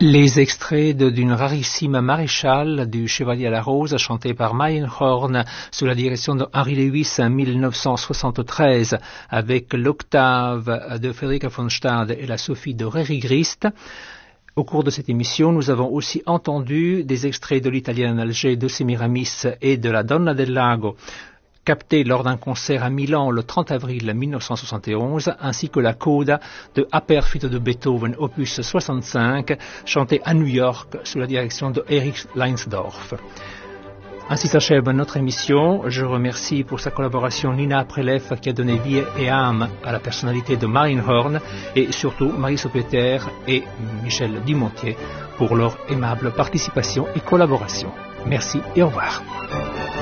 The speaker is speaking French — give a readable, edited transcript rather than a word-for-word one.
Les extraits d'une rarissime maréchale du Chevalier à la Rose, chantée par Meyerhorn sous la direction de Henry Lewis en 1973, avec l'octave de Federica von Stade et la Sophie de Rerigrist. Au cours de cette émission, nous avons aussi entendu des extraits de l'Italienne Alger de Semiramis et de la Donna del Lago, capté lors d'un concert à Milan le 30 avril 1971, ainsi que la coda de A Perfito de Beethoven, opus 65, chantée à New York sous la direction de Erich Leinsdorf. Ainsi s'achève notre émission. Je remercie pour sa collaboration Nina Prelef qui a donné vie et âme à la personnalité de Meyerhorn et surtout Marie Sopeter et Michel Dumontier pour leur aimable participation et collaboration. Merci et au revoir.